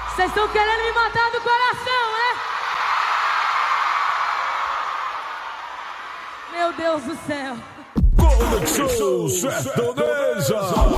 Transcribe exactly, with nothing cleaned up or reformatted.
Vocês estão querendo me matar do coração, é? Meu Deus do céu. Conexão Sertaneja.